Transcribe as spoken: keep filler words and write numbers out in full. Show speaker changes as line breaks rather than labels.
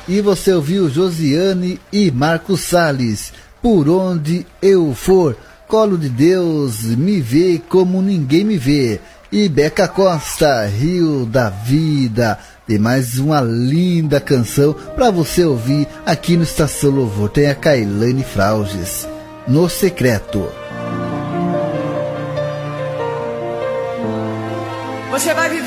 E você ouviu Josiane e Marcos Salles, Por Onde Eu For. Colo de Deus, Me Vê Como Ninguém Me Vê. E Beca Costa, Rio da Vida. Tem mais uma linda canção para você ouvir aqui no Estação Louvor. Tem a Kailane Frauges, No Secreto.
Você vai viver